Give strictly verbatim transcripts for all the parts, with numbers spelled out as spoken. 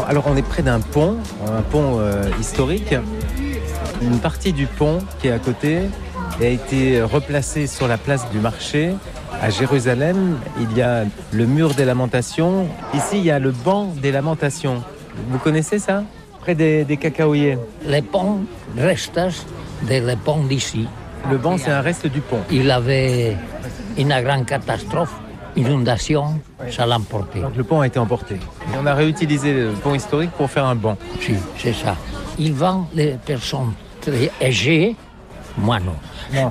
Alors on est près d'un pont, un pont euh, historique. Une partie du pont qui est à côté a été replacée sur la place du marché. À Jérusalem, il y a le mur des lamentations. Ici, il y a le banc des lamentations. Vous connaissez ça? Près des, des cacaoyers. Les ponts restent des ponts d'ici. Le banc, c'est un reste du pont. Il avait une grande catastrophe, inondation, ça l'a emporté. Donc le pont a été emporté. Et on a réutilisé le pont historique pour faire un banc. Si, c'est ça. Il vend les personnes très âgées. Moi non. Non.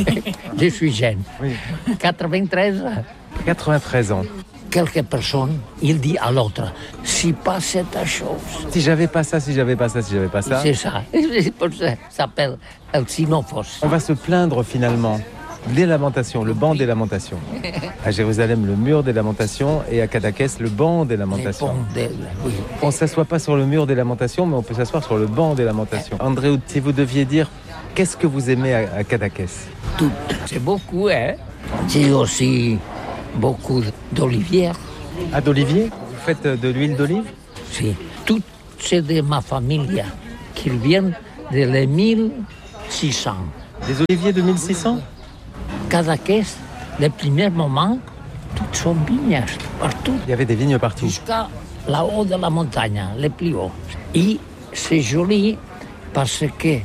Je suis jeune. Oui. quatre-vingt-treize. quatre-vingt-treize ans. Quelques personnes, il dit à l'autre, si pas cette chose. Si j'avais pas ça, si j'avais pas ça, si j'avais pas ça. C'est ça. C'est pour ça. Ça s'appelle el Xinophos. On va se plaindre finalement des lamentations, le banc des lamentations. À Jérusalem, le mur des lamentations, et à Cadaquès, le banc des lamentations. Les ponts de... oui. On ne s'assoit pas sur le mur des lamentations, mais on peut s'asseoir sur le banc des lamentations. André, si vous deviez dire, qu'est-ce que vous aimez à, à Cadaquès? Tout. C'est beaucoup, hein. C'est aussi beaucoup d'olivières. Ah, d'olivier? Vous faites de l'huile d'olive? Si. Tout, c'est de ma famille, qui viennent de les mille six cents. Des oliviers de mille six cents? Cadaquès, les premiers moments, toutes sont vignes, partout. Il y avait des vignes partout. Jusqu'à là-haut de la montagne, les plus hauts. Et c'est joli parce qu'il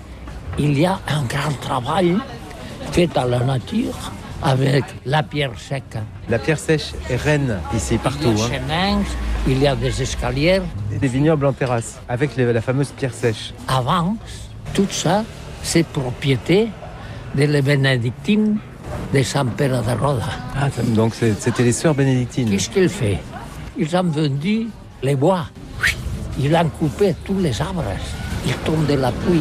y a un grand travail fait à la nature avec la pierre sèche. La pierre sèche est reine ici, partout. Il y a des chemins, il y a des escaliers. Et des vignobles en terrasse, avec les, la fameuse pierre sèche. Avant, tout ça, c'est propriété de les bénédictines de San Pere de Roda. Ah, donc c'était les sœurs bénédictines. Qu'est-ce qu'ils font? Ils ont vendu les bois. Ils ont coupé tous les arbres. Ils tombent de la pluie.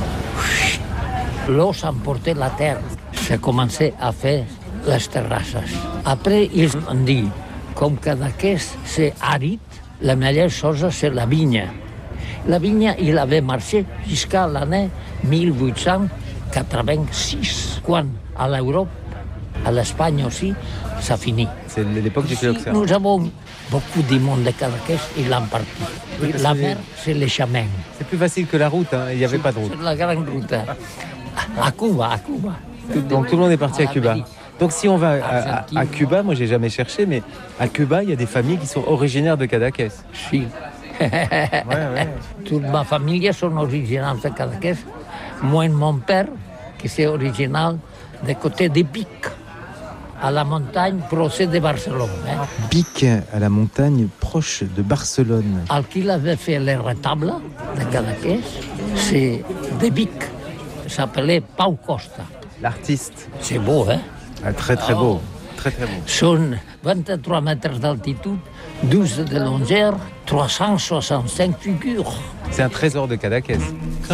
L'eau s'emportait la terre. Ça commençait à faire les terrasses. Après, ils ont dit, comme Cadaquès, c'est aride, la meilleure chose, c'est la vigne. La vigne, il avait marché jusqu'à l'année mille huit cent quatre-vingt-six, quand à l'Europe, à l'Espagne aussi, ça finit. C'est l'époque du phylloxéra. Nous avons beaucoup de monde de Cadaquès, ils l'ont parti. Oui, la c'est... mer, c'est les chemins. C'est plus facile que la route, hein. Il n'y avait pas de route. C'est la grande route. À Cuba, à Cuba. Donc tout le monde est parti à Cuba. Donc si on va à, à, à Cuba, moi j'ai jamais cherché, mais à Cuba, il y a des familles qui sont originaires de Cadaquès. Si. Ouais, ouais. Toute ma famille sont originaires de Cadaquès. Moi, mon père, qui est original du côté de Pic, à la montagne proche de Barcelone. Hein. Pic, à la montagne proche de Barcelone. Al qu'il avait fait le retable de Cadaquès, c'est de Pic. Il s'appelait Pau Costa. L'artiste. C'est beau, hein? Ah, très très beau. Oh. Très très beau. Sont vingt-trois mètres d'altitude, douze de longueur, trois cent soixante-cinq figures. C'est un trésor de Cadaquès.